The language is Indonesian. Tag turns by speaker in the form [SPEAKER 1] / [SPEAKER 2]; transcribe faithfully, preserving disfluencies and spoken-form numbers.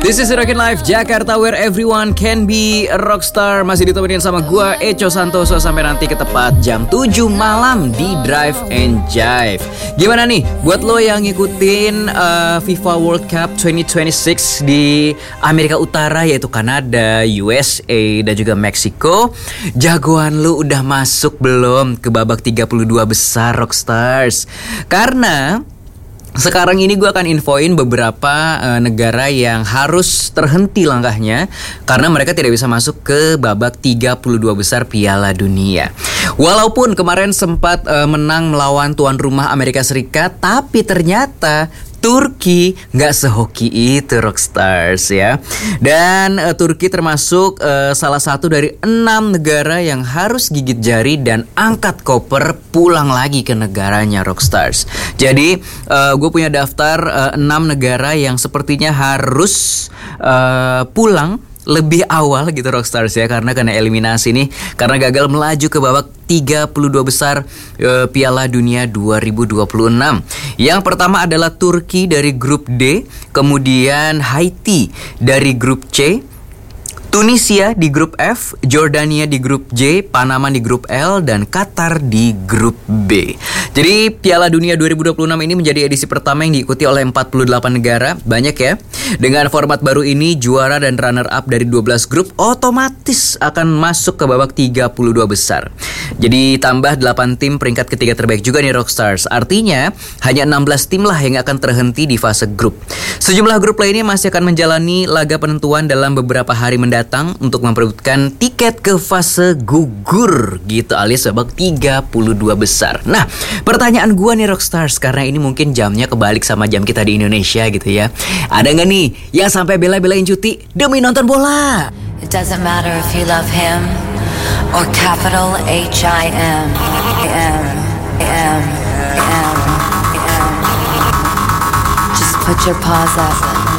[SPEAKER 1] This is Rockin' Life Jakarta, where everyone can be a rockstar. Masih ditemenin sama gua Echo Santoso sampai nanti ke tepat jam tujuh malam di Drive and Jive. Gimana nih buat lo yang ngikutin uh, FIFA World Cup dua ribu dua puluh enam di Amerika Utara, yaitu Kanada, U S A dan juga Meksiko. Jagoan lo udah masuk belum ke babak tiga puluh dua besar Rockstars? Karena sekarang ini gue akan infoin beberapa uh, negara yang harus terhenti langkahnya karena mereka tidak bisa masuk ke babak tiga puluh dua besar Piala Dunia. Walaupun kemarin sempat uh, menang melawan tuan rumah Amerika Serikat, tapi ternyata Turki nggak sehoki itu Rockstars ya. Dan uh, Turki termasuk uh, salah satu dari enam negara yang harus gigit jari dan angkat koper pulang lagi ke negaranya Rockstars. Jadi uh, gue punya daftar uh, enam negara yang sepertinya harus uh, pulang lebih awal gitu Rockstars ya, karena kena eliminasi nih karena gagal melaju ke babak tiga puluh dua besar e, Piala Dunia dua ribu dua puluh enam. Yang pertama adalah Turki dari grup D, kemudian Haiti dari grup C, Tunisia di grup F, Jordania di grup J, Panama di grup L, dan Qatar di grup B. Jadi Piala Dunia dua ribu dua puluh enam ini menjadi edisi pertama yang diikuti oleh empat puluh delapan negara. Banyak ya. Dengan format baru ini, juara dan runner up dari dua belas grup otomatis akan masuk ke babak tiga puluh dua besar. Jadi tambah delapan tim peringkat ketiga terbaik juga nih Rockstars. Artinya hanya enam belas tim lah yang akan terhenti di fase grup. Sejumlah grup lainnya masih akan menjalani laga penentuan dalam beberapa hari mendatang untuk memperebutkan tiket ke fase gugur gitu, alias babak tiga puluh dua besar. Nah, pertanyaan gua nih Rockstars, karena ini mungkin jamnya kebalik sama jam kita di Indonesia gitu ya. Ada nggak nih yang sampai bela-belain cuti demi nonton bola?
[SPEAKER 2] It doesn't matter if you love him or capital H I M M M M M. Just put your paws up